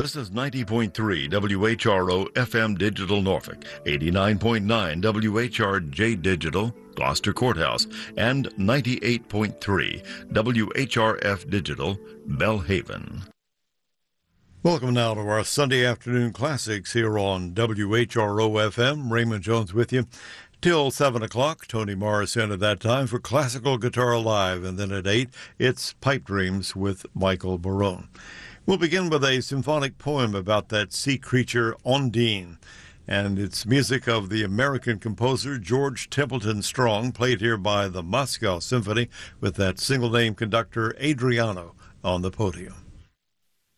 This is 90.3 WHRO FM Digital Norfolk, 89.9 WHRJ Digital Gloucester Courthouse, and 98.3 WHRF Digital Belhaven. Welcome now to our Sunday afternoon classics here on WHRO FM. Raymond Jones with you till 7 o'clock. Tony Morris in at that time for Classical Guitar Live, and then at 8, it's Pipe Dreams with Michael Barone. We'll begin with a symphonic poem about that sea creature Ondine, and it's music of the American composer George Templeton Strong, played here by the Moscow Symphony with that single-name conductor Adriano on the podium.